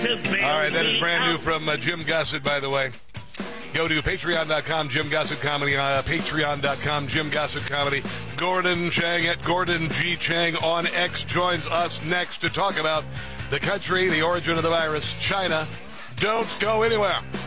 All right, that is brand new from Jim Gossett, by the way. Go to patreon.com, Jim Gossett Comedy, patreon.com, Jim Gossett Comedy. Gordon Chang at Gordon G. Chang on X joins us next to talk about the country, the origin of the virus, China. Don't go anywhere.